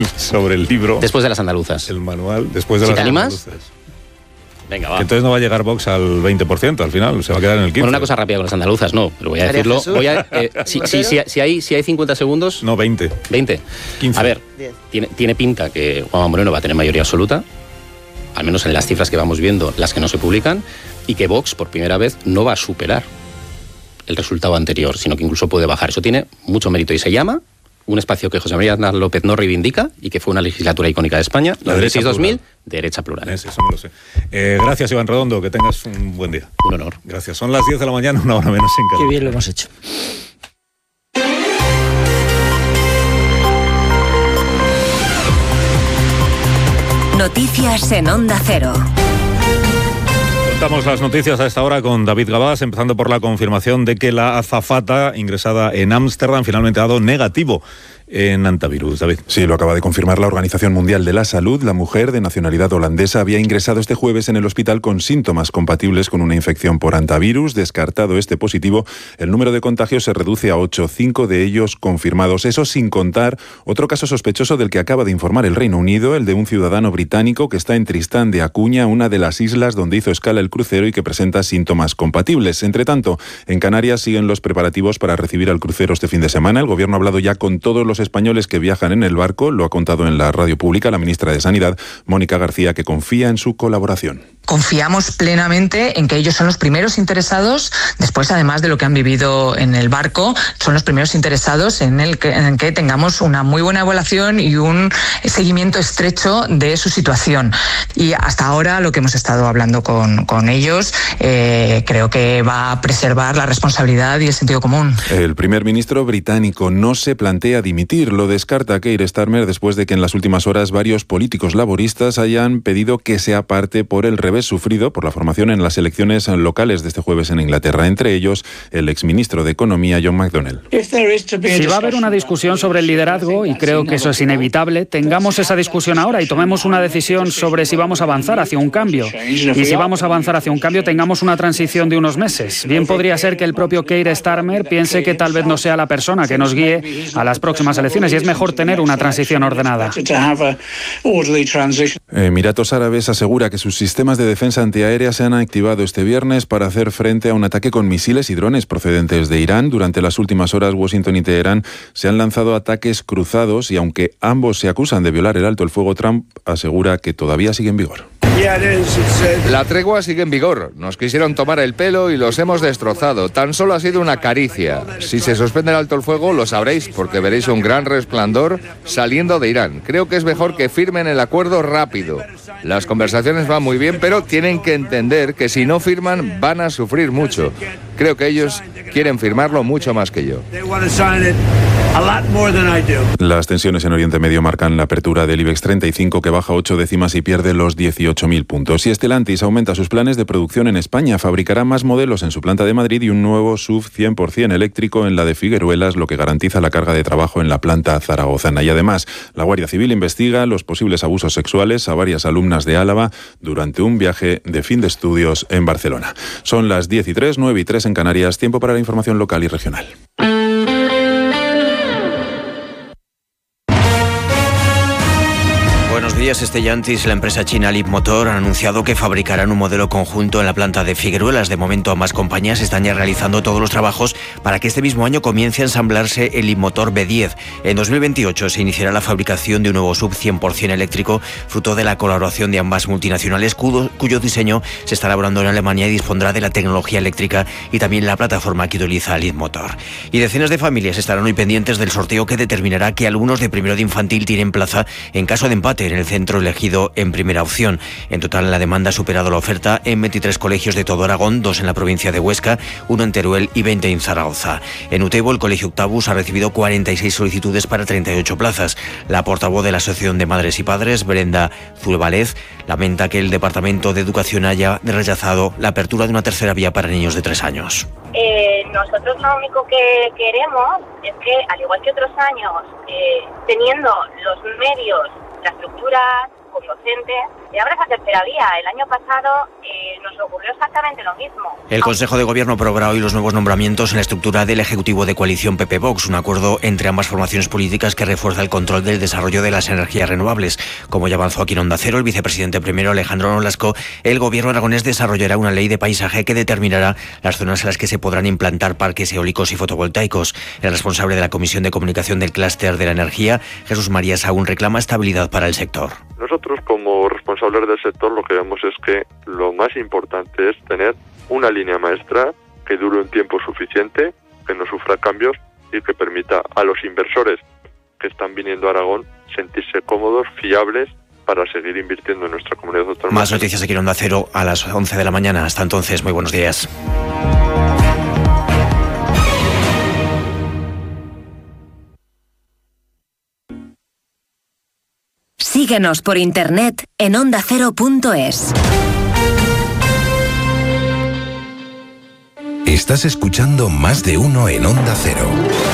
sobre el libro. Después de las andaluzas. El manual, después de las andaluzas. Venga, va. Que entonces no va a llegar Vox al 20%, al final, se va a quedar en el 15%. Bueno, una cosa rápida con las andaluzas, no, pero voy a decirlo. Si hay 50 segundos... No, 20. 20. 15. A ver, tiene pinta que Juanma Moreno va a tener mayoría absoluta, al menos en las cifras que vamos viendo, las que no se publican, y que Vox, por primera vez, no va a superar el resultado anterior, sino que incluso puede bajar. Eso tiene mucho mérito y se llama un espacio que José María Aznar López no reivindica y que fue una legislatura icónica de España, la derecha 2000, derecha plural. Eso me lo sé. Gracias, Iván Redondo, que tengas un buen día. Un honor. Gracias. Son las 10 de la mañana, una hora menos en Canarias. Qué bien lo hemos hecho. Noticias en Onda Cero. Contamos las noticias a esta hora con David Gabás, empezando por la confirmación de que la azafata ingresada en Ámsterdam finalmente ha dado negativo en antivirus. David. Sí, lo acaba de confirmar la Organización Mundial de la Salud. La mujer de nacionalidad holandesa había ingresado este jueves en el hospital con síntomas compatibles con una infección por hantavirus. Descartado este positivo, el número de contagios se reduce a 8, 5 de ellos confirmados. Eso sin contar otro caso sospechoso del que acaba de informar el Reino Unido, el de un ciudadano británico que está en Tristán de Acuña, una de las islas donde hizo escala el crucero y que presenta síntomas compatibles. Entre tanto, en Canarias siguen los preparativos para recibir al crucero este fin de semana. El gobierno ha hablado ya con todos los españoles que viajan en el barco, lo ha contado en la radio pública la ministra de Sanidad, Mónica García, que confía en su colaboración. Confiamos plenamente en que ellos son los primeros interesados, después además de lo que han vivido en el barco, son los primeros interesados en que tengamos una muy buena evaluación y un seguimiento estrecho de su situación. Y hasta ahora lo que hemos estado hablando con ellos creo que va a preservar la responsabilidad y el sentido común. El primer ministro británico no se plantea dimitir, lo descarta Keir Starmer después de que en las últimas horas varios políticos laboristas hayan pedido que se aparte por el revés sufrido por la formación en las elecciones locales de este jueves en Inglaterra, entre ellos el exministro de Economía John McDonnell. Si va a haber una discusión sobre el liderazgo, y creo que eso es inevitable, tengamos esa discusión ahora y tomemos una decisión sobre si vamos a avanzar hacia un cambio. Y si vamos a avanzar hacia un cambio, tengamos una transición de unos meses. Bien podría ser que el propio Keir Starmer piense que tal vez no sea la persona que nos guíe a las próximas elecciones y es mejor tener una transición ordenada. Emiratos Árabes asegura que sus sistemas de defensa antiaérea se han activado este viernes para hacer frente a un ataque con misiles y drones procedentes de Irán. Durante las últimas horas, Washington y Teherán se han lanzado ataques cruzados y aunque ambos se acusan de violar el alto el fuego, Trump asegura que todavía sigue en vigor. La tregua sigue en vigor. Nos quisieron tomar el pelo y los hemos destrozado. Tan solo ha sido una caricia. Si se suspende el alto el fuego, lo sabréis, porque veréis un gran resplandor saliendo de Irán. Creo que es mejor que firmen el acuerdo rápido. Las conversaciones van muy bien, pero tienen que entender que si no firman van a sufrir mucho. Creo que ellos quieren firmarlo mucho más que yo. Las tensiones en Oriente Medio marcan la apertura del IBEX 35, que baja 8 décimas y pierde los 18.000 puntos. Y Stellantis aumenta sus planes de producción en España. Fabricará más modelos en su planta de Madrid y un nuevo SUV 100% eléctrico en la de Figueruelas, lo que garantiza la carga de trabajo en la planta zaragozana. Y además, la Guardia Civil investiga los posibles abusos sexuales a varias alumnas de Álava durante un viaje de fin de estudios en Barcelona. Son las 10:03, 9:03 en Canarias. Tiempo para la información local y regional. Buenos días. Stellantis, la empresa china Leapmotor, han anunciado que fabricarán un modelo conjunto en la planta de Figueruelas. De momento, ambas compañías están ya realizando todos los trabajos para que este mismo año comience a ensamblarse el Leapmotor B10. En 2028 se iniciará la fabricación de un nuevo SUV 100% eléctrico, fruto de la colaboración de ambas multinacionales, cuyo diseño se está elaborando en Alemania y dispondrá de la tecnología eléctrica y también la plataforma que utiliza Leapmotor. Y decenas de familias estarán hoy pendientes del sorteo que determinará que alumnos de primero de infantil tienen plaza en caso de empate en el centro elegido en primera opción. En total, la demanda ha superado la oferta en 23 colegios de todo Aragón, 2 en la provincia de Huesca, 1 en Teruel y 20 en Zaragoza. En Utebo, el colegio Octavus ha recibido 46 solicitudes para 38 plazas. La portavoz de la Asociación de Madres y Padres, Brenda Zulvalez, lamenta que el Departamento de Educación haya rechazado la apertura de una tercera vía para niños de 3 años. Nosotros lo único que queremos es que, al igual que otros años, teniendo los medios, la estructura pues docente, y ahora es la tercera vía. El año pasado nos ocurrió exactamente lo mismo. El Consejo de Gobierno aprobará hoy los nuevos nombramientos en la estructura del Ejecutivo de Coalición PP-Vox, un acuerdo entre ambas formaciones políticas que refuerza el control del desarrollo de las energías renovables. Como ya avanzó aquí en Onda Cero el vicepresidente primero Alejandro Nolasco, el Gobierno aragonés desarrollará una ley de paisaje que determinará las zonas en las que se podrán implantar parques eólicos y fotovoltaicos. El responsable de la Comisión de Comunicación del Clúster de la Energía, Jesús María Saúl, reclama estabilidad para el sector. Nosotros, como responsables del sector, lo que vemos es que lo más importante es tener una línea maestra que dure un tiempo suficiente, que no sufra cambios y que permita a los inversores que están viniendo a Aragón sentirse cómodos, fiables, para seguir invirtiendo en nuestra comunidad autónoma. Más noticias aquí en Onda Cero a las 11 de la mañana. Hasta entonces, muy buenos días. Síguenos por internet en ondacero.es. Estás escuchando Más de Uno en Onda Cero.